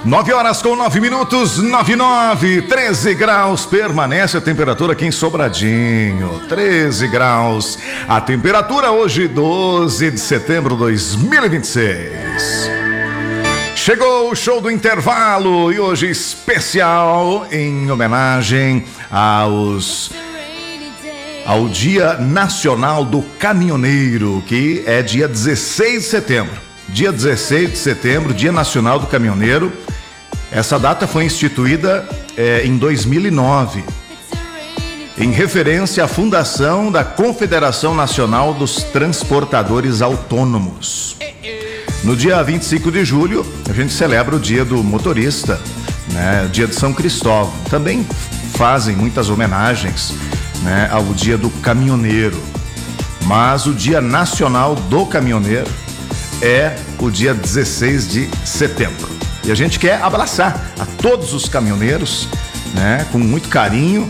9h09, 9:09, 13 graus, permanece a temperatura aqui em Sobradinho, 13 graus. A temperatura hoje, 12 de setembro de 2026. Chegou o show do intervalo e hoje especial em homenagem ao Dia Nacional do Caminhoneiro, que é dia 16 de setembro. Dia 16 de setembro, Dia Nacional do Caminhoneiro. Essa data foi instituída em 2009, em referência à fundação da Confederação Nacional dos Transportadores Autônomos. No dia 25 de julho, a gente celebra o Dia do Motorista, né? Dia de São Cristóvão. Também fazem muitas homenagens, né, ao Dia do Caminhoneiro. Mas o Dia Nacional do Caminhoneiro é o dia 16 de setembro. E a gente quer abraçar a todos os caminhoneiros, né, com muito carinho,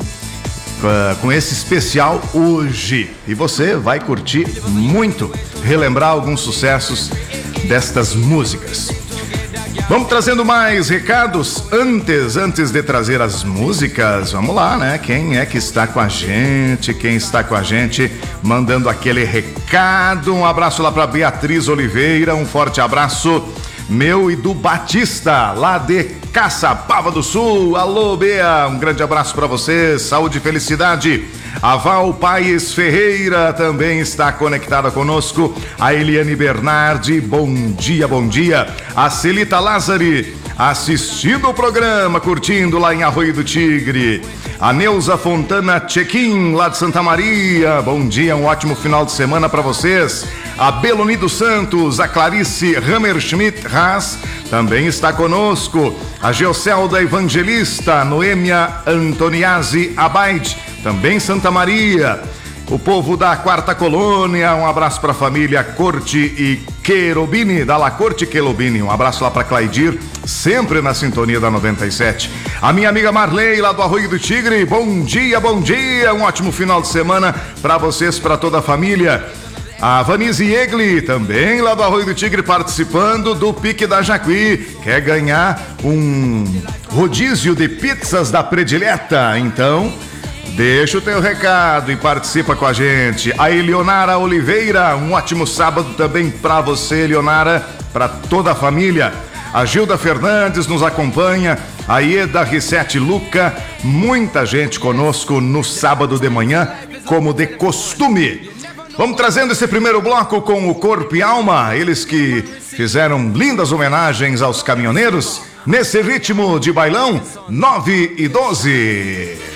com esse especial hoje. E você vai curtir muito, relembrar alguns sucessos destas músicas. Vamos trazendo mais recados antes de trazer as músicas. Vamos lá, né? Quem é que está com a gente? Quem está com a gente mandando aquele recado? Um abraço lá para Beatriz Oliveira, um forte abraço meu e do Batista, lá de Caçapava do Sul. Alô, Bea, um grande abraço para você, saúde e felicidade. A Val Paes Ferreira também está conectada conosco. A Eliane Bernardi, bom dia, bom dia. A Celita Lázari, assistindo o programa, curtindo lá em Arroio do Tigre. A Neuza Fontana Chequim, lá de Santa Maria, bom dia, um ótimo final de semana para vocês. A Beloni dos Santos, a Clarice Hammerschmidt Haas também está conosco. A Geocelda Evangelista, Noêmia Antoniazzi Abaide, também Santa Maria. O povo da Quarta Colônia, um abraço para a família Corte e Querubini, da La Corte Querubini. Um abraço lá para Claidir, sempre na sintonia da 97. A minha amiga Marley, lá do Arroio do Tigre, bom dia, um ótimo final de semana para vocês, para toda a família. A Vanise Egli, também lá do Arroio do Tigre, participando do Pique da Jacuí. Quer ganhar um rodízio de pizzas da Predileta? Então, deixa o teu recado e participa com a gente. A Eleonara Oliveira, um ótimo sábado também para você, Eleonara, para toda a família. A Gilda Fernandes nos acompanha, a Ieda Rissete Luca, muita gente conosco no sábado de manhã, como de costume. Vamos trazendo esse primeiro bloco com o Corpo e Alma, eles que fizeram lindas homenagens aos caminhoneiros, nesse ritmo de bailão, 9:12.